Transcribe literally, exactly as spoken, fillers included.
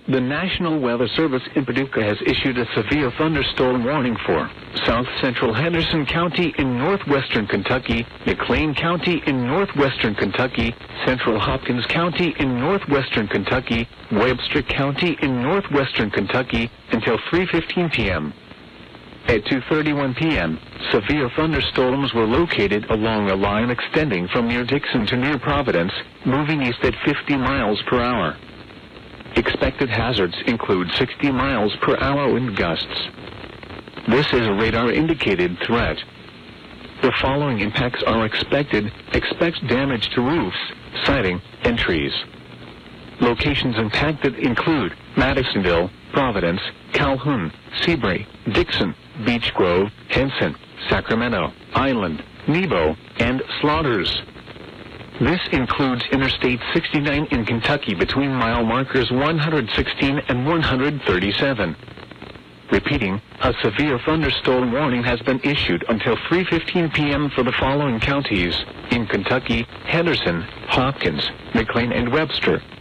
The National Weather Service in Paducah has issued a severe thunderstorm warning for south central Henderson County in northwestern Kentucky, McLean County in northwestern Kentucky, central Hopkins County in northwestern Kentucky, Webster County in northwestern Kentucky until three fifteen p m At two thirty-one p m, severe thunderstorms were located along a line extending from near Dixon to near Providence, moving east at fifty miles per hour. Expected hazards include sixty miles per hour wind gusts. This is a radar-indicated threat. The following impacts are expected. Expect damage to roofs, siding, and trees. Locations impacted include Madisonville, Providence, Calhoun, Seabury, Dixon, Beech Grove, Henson, Sacramento, Island, Nebo, and Slaughters. This includes Interstate sixty-nine in Kentucky between mile markers one hundred sixteen and one hundred thirty-seven. Repeating, a severe thunderstorm warning has been issued until three fifteen p m for the following counties in Kentucky: Henderson, Hopkins, McLean, and Webster.